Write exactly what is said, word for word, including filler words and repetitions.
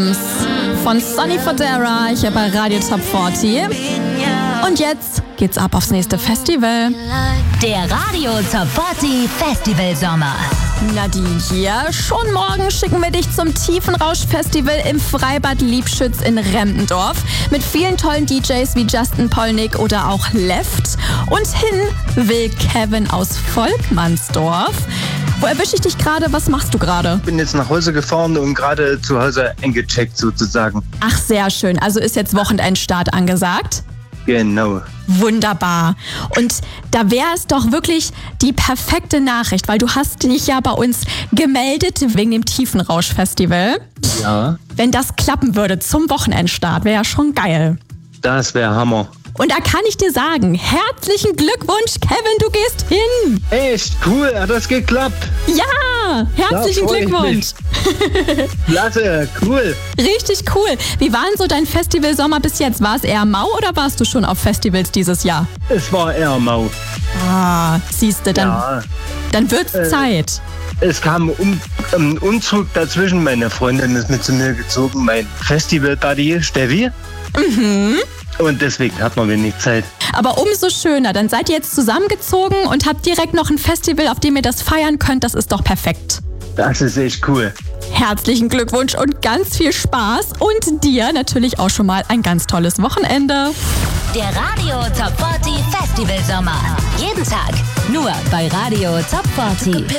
Von Sonny Fodera hier bei Radio Top vierzig. Und jetzt geht's ab aufs nächste Festival. Der Radio Top vierzig Festival Sommer. Nadine hier. Schon morgen schicken wir dich zum Tiefenrausch-Festival im Freibad Liebschütz in Rempendorf. Mit vielen tollen D Js wie Justin Polnick oder auch Left. Und hin will Kevin aus Volkmannsdorf. Wo erwische ich dich gerade? Was machst du gerade? Ich bin jetzt nach Hause gefahren und gerade zu Hause eingecheckt sozusagen. Ach, sehr schön. Also ist jetzt Wochenendstart angesagt? Genau. Wunderbar. Und da wäre es doch wirklich die perfekte Nachricht, weil du hast dich ja bei uns gemeldet wegen dem Tiefenrausch-Festival. Ja. Wenn das klappen würde zum Wochenendstart, wäre ja schon geil. Das wäre Hammer. Und da kann ich dir sagen, herzlichen Glückwunsch, Kevin, du gehst hin. Echt cool, hat das geklappt? Ja, herzlichen Da freu ich Glückwunsch. Klasse, cool. Richtig cool. Wie war denn so dein Festivalsommer bis jetzt? War es eher mau oder warst du schon auf Festivals dieses Jahr? Es war eher mau. Ah, siehste, dann, Ja. dann wird's Äh. Zeit. Es kam um, ein Umzug dazwischen. Meine Freundin ist mit zu mir gezogen, mein Festival-Buddy Steffi. Mhm. Und deswegen hat man wenig Zeit. Aber umso schöner, dann seid ihr jetzt zusammengezogen und habt direkt noch ein Festival, auf dem ihr das feiern könnt. Das ist doch perfekt. Das ist echt cool. Herzlichen Glückwunsch und ganz viel Spaß und dir natürlich auch schon mal ein ganz tolles Wochenende. Der Radio Top vierzig Festival Sommer. Jeden Tag nur bei Radio Top vierzig.